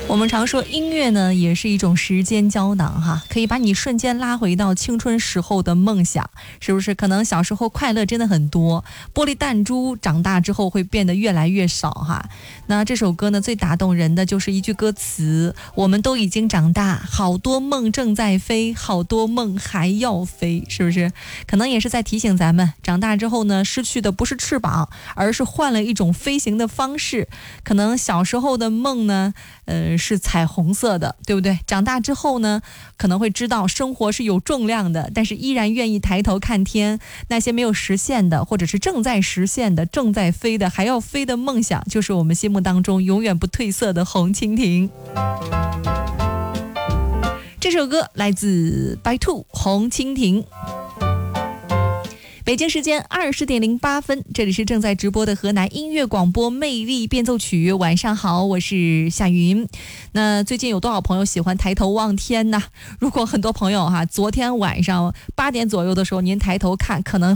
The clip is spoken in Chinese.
我们常说音乐呢也是一种时间胶囊哈，可以把你瞬间拉回到青春时候的梦想，是不是？可能小时候快乐真的很多，玻璃弹珠长大之后会变得越来越少哈。那这首歌呢最打动人的就是一句歌词，我们都已经长大，好多梦正在飞，好多梦还要飞，是不是？可能也是在提醒咱们，长大之后呢失去的不是翅膀，而是换了一种飞行的方式。可能小时候的梦呢是彩虹色的，对不对？长大之后呢，可能会知道生活是有重量的，但是依然愿意抬头看天。那些没有实现的，或者是正在实现的、正在飞的、还要飞的梦想，就是我们心目当中永远不褪色的红蜻蜓。这首歌来自白兔，红蜻蜓。北京时间20:08，这里是正在直播的河南音乐广播魅力变奏曲。晚上好，我是夏云。那最近有多少朋友喜欢抬头望天呢？如果很多朋友昨天晚上8点左右的时候您抬头看，可能